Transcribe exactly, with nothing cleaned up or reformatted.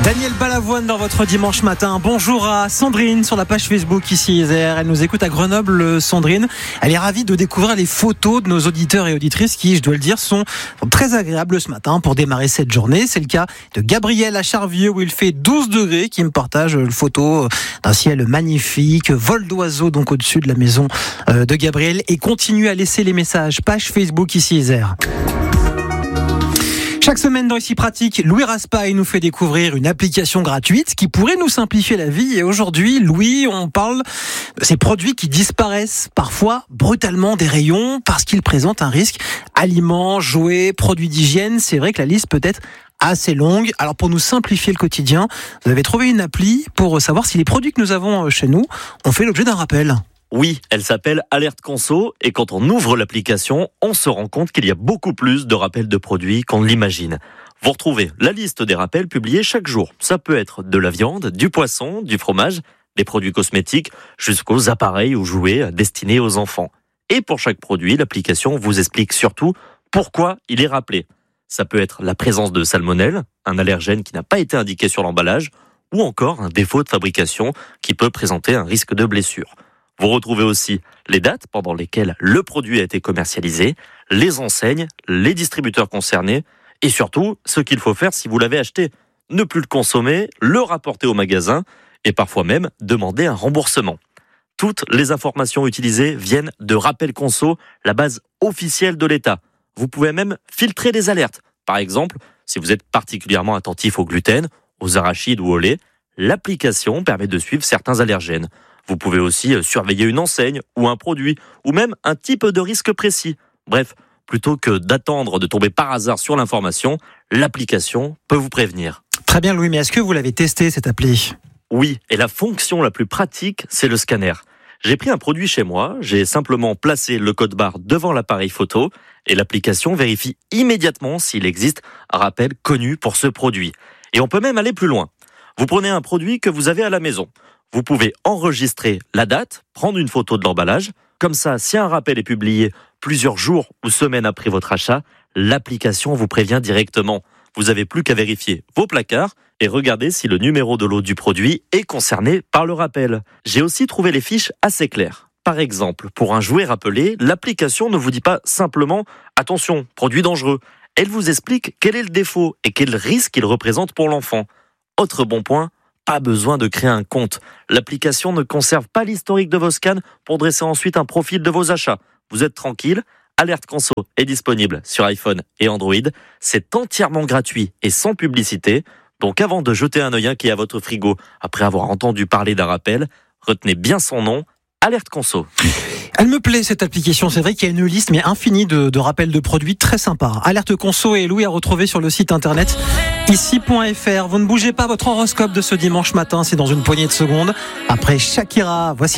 Daniel Balavoine dans votre dimanche matin. Bonjour à Sandrine sur la page Facebook ici Isère. Elle nous écoute à Grenoble. Sandrine, elle est ravie de découvrir les photos de nos auditeurs et auditrices qui, je dois le dire, sont très agréables ce matin pour démarrer cette journée. C'est le cas de Gabriel à Charvieux où il fait douze degrés qui me partage une photo d'un ciel magnifique, vol d'oiseaux donc au-dessus de la maison de Gabriel, et continue à laisser les messages. Page Facebook ici Isère. Chaque semaine dans Ici Pratique, Louis Raspail nous fait découvrir une application gratuite qui pourrait nous simplifier la vie. Et aujourd'hui, Louis, on parle de ces produits qui disparaissent parfois brutalement des rayons parce qu'ils présentent un risque. Aliments, jouets, produits d'hygiène, c'est vrai que la liste peut être assez longue. Alors pour nous simplifier le quotidien, vous avez trouvé une appli pour savoir si les produits que nous avons chez nous ont fait l'objet d'un rappel. Oui, elle s'appelle Alerte Conso et quand on ouvre l'application, on se rend compte qu'il y a beaucoup plus de rappels de produits qu'on ne l'imagine. Vous retrouvez la liste des rappels publiés chaque jour. Ça peut être de la viande, du poisson, du fromage, des produits cosmétiques, jusqu'aux appareils ou jouets destinés aux enfants. Et pour chaque produit, l'application vous explique surtout pourquoi il est rappelé. Ça peut être la présence de salmonelle, un allergène qui n'a pas été indiqué sur l'emballage, ou encore un défaut de fabrication qui peut présenter un risque de blessure. Vous retrouvez aussi les dates pendant lesquelles le produit a été commercialisé, les enseignes, les distributeurs concernés et surtout ce qu'il faut faire si vous l'avez acheté. Ne plus le consommer, le rapporter au magasin et parfois même demander un remboursement. Toutes les informations utilisées viennent de Rappel Conso, la base officielle de l'État. Vous pouvez même filtrer des alertes. Par exemple, si vous êtes particulièrement attentif au gluten, aux arachides ou au lait, l'application permet de suivre certains allergènes. Vous pouvez aussi surveiller une enseigne ou un produit, ou même un type de risque précis. Bref, plutôt que d'attendre de tomber par hasard sur l'information, l'application peut vous prévenir. Très bien Louis, mais est-ce que vous l'avez testé cette appli ? Oui, et la fonction la plus pratique, c'est le scanner. J'ai pris un produit chez moi, j'ai simplement placé le code barre devant l'appareil photo, et l'application vérifie immédiatement s'il existe un rappel connu pour ce produit. Et on peut même aller plus loin. Vous prenez un produit que vous avez à la maison. Vous pouvez enregistrer la date, prendre une photo de l'emballage. Comme ça, si un rappel est publié plusieurs jours ou semaines après votre achat, l'application vous prévient directement. Vous n'avez plus qu'à vérifier vos placards et regarder si le numéro de lot du produit est concerné par le rappel. J'ai aussi trouvé les fiches assez claires. Par exemple, pour un jouet rappelé, l'application ne vous dit pas simplement « Attention, produit dangereux ». Elle vous explique quel est le défaut et quel risque il représente pour l'enfant. Autre bon point, pas besoin de créer un compte. L'application ne conserve pas l'historique de vos scans pour dresser ensuite un profil de vos achats. Vous êtes tranquille. Alerte Conso est disponible sur iPhone et Android. C'est entièrement gratuit et sans publicité. Donc avant de jeter un œil inquiet à votre frigo après avoir entendu parler d'un rappel, retenez bien son nom, Alerte Conso. Elle me plaît cette application, c'est vrai qu'il y a une liste mais infinie de, de rappels de produits très sympa. Alerte Conso et Louis à retrouver sur le site internet ici point f r. Vous ne bougez pas, votre horoscope de ce dimanche matin, c'est dans une poignée de secondes. Après Shakira, voici